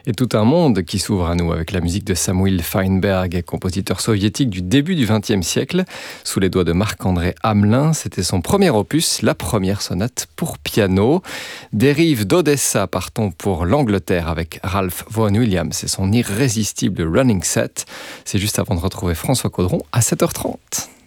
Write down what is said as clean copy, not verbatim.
Et tout un monde qui s'ouvre à nous avec la musique de Samuil Feinberg, compositeur soviétique du début du XXe siècle. Sous les doigts de Marc-André Hamelin, c'était son premier opus, la première sonate pour piano. Des rives d'Odessa, partons pour l'Angleterre avec Ralph Vaughan Williams et son irrésistible Running Set. C'est juste avant de retrouver François Caudron à 7h30.